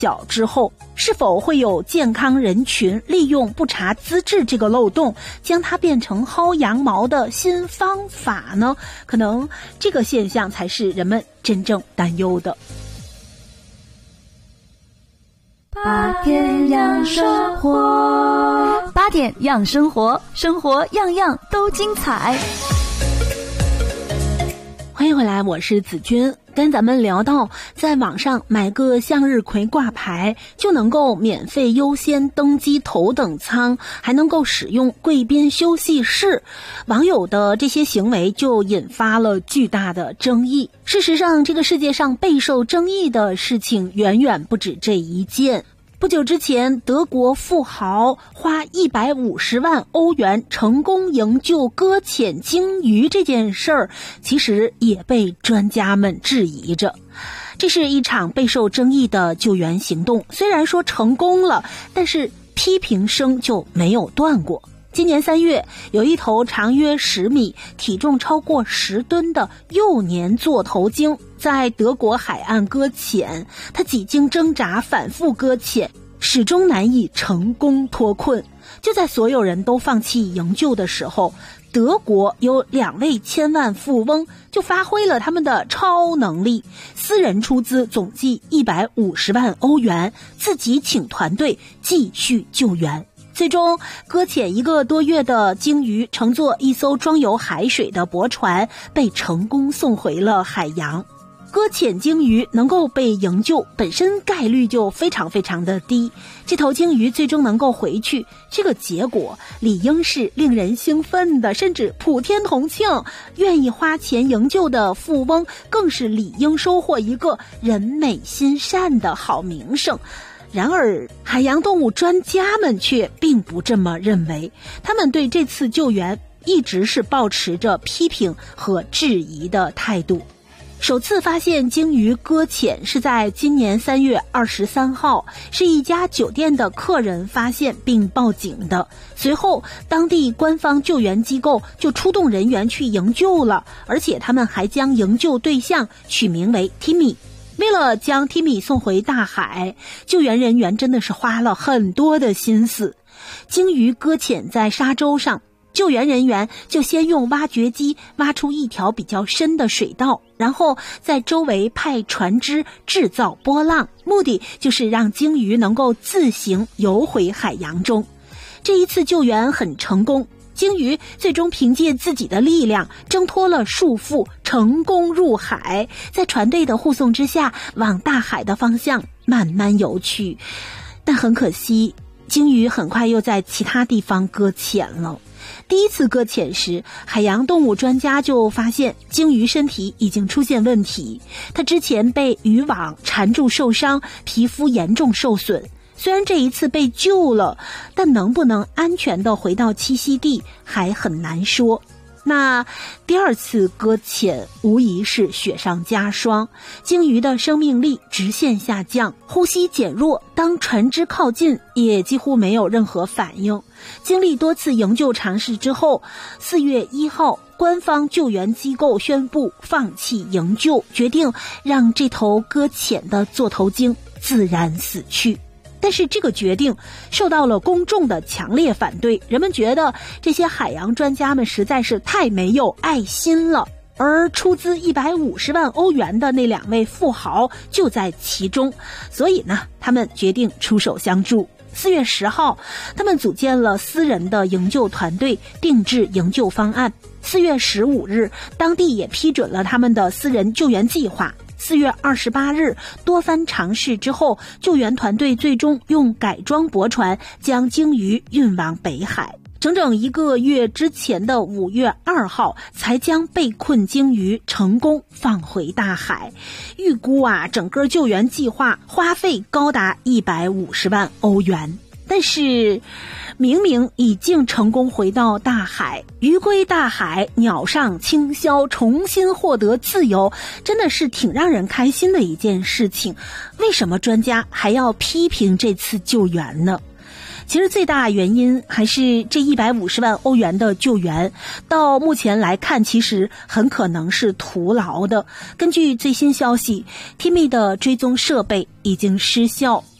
晓之后，是否会有健康人群利用不查资质这个漏洞，将它变成薅羊毛的新方法呢？可能这个现象才是人们真正担忧的。 8点养生活，8点养生活，生活样样都精彩。 欢迎回来，我是子君。跟咱们聊到，在网上买个向日葵挂牌就能够免费优先登机头等舱，还能够使用贵宾休息室，网友的这些行为就引发了巨大的争议。事实上，这个世界上备受争议的事情远远不止这一件。不久之前，德国富豪花150万欧元成功营救搁浅鲸鱼这件事儿，其实也被专家们质疑着。这是一场备受争议的救援行动，虽然说成功了，但是批评声就没有断过。今年3月，有一头长约10米、体重超过10吨的幼年座头鲸在德国海岸搁浅，它几经挣扎反复搁浅，始终难以成功脱困。就在所有人都放弃营救的时候，德国有2位千万富翁就发挥了他们的超能力，私人出资总计150万欧元，自己请团队继续救援。最终，搁浅1个多月的鲸鱼乘坐一艘装有海水的驳船，被成功送回了海洋。搁浅鲸鱼能够被营救，本身概率就非常非常的低。这头鲸鱼最终能够回去，这个结果理应是令人兴奋的，甚至普天同庆。愿意花钱营救的富翁更是理应收获一个人美心善的好名声。然而，海洋动物专家们却并不这么认为，他们对这次救援一直是抱持着批评和质疑的态度。首次发现鲸鱼搁浅是在今年3月23号，是一家酒店的客人发现并报警的。随后，当地官方救援机构就出动人员去营救了，而且他们还将营救对象取名为 Timmy。为了将 Timmy 送回大海，救援人员真的是花了很多的心思。鲸鱼搁浅在沙洲上，救援人员就先用挖掘机挖出一条比较深的水道，然后在周围派船只制造波浪，目的就是让鲸鱼能够自行游回海洋中。这一次救援很成功，鲸鱼最终凭借自己的力量挣脱了束缚，成功入海，在船队的护送之下往大海的方向慢慢游去。但很可惜，鲸鱼很快又在其他地方搁浅了。第一次搁浅时，海洋动物专家就发现鲸鱼身体已经出现问题，它之前被渔网缠住受伤，皮肤严重受损。虽然这一次被救了，但能不能安全地回到栖息地还很难说。那第二次搁浅无疑是雪上加霜，鲸鱼的生命力直线下降，呼吸减弱，当船只靠近也几乎没有任何反应。经历多次营救尝试之后，4月1号官方救援机构宣布放弃营救，决定让这头搁浅的座头鲸自然死去。但是这个决定受到了公众的强烈反对，人们觉得这些海洋专家们实在是太没有爱心了，而出资150万欧元的那2位富豪就在其中，所以呢，他们决定出手相助。4月10号，他们组建了私人的营救团队，定制营救方案。4月15日，当地也批准了他们的私人救援计划。4月28日，多番尝试之后，救援团队最终用改装驳船将鲸鱼运往北海。整整1个月之前的5月2号，才将被困鲸鱼成功放回大海。预估整个救援计划花费高达150万欧元。但是明明已经成功回到大海，鱼归大海，鸟上青霄，重新获得自由，真的是挺让人开心的一件事情。为什么专家还要批评这次救援呢？ 其实最大原因还是这150万欧元的救援，到目前来看，其实很可能是徒劳的。根据最新消息，Timmy 的追踪设备已经失效。